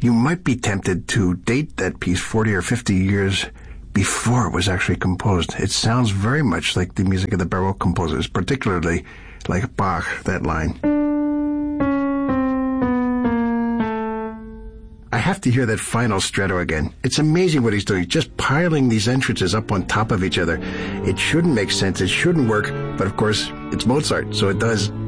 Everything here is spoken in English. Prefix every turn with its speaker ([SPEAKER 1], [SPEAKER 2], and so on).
[SPEAKER 1] you might be tempted to date that piece 40 or 50 years before it was actually composed. It sounds very much like the music of the Baroque composers, particularly like Bach, that line. I have to hear that final stretto again. It's amazing what he's doing, just piling these entrances up on top of each other. It shouldn't make sense, it shouldn't work, but of course, it's Mozart, so it does.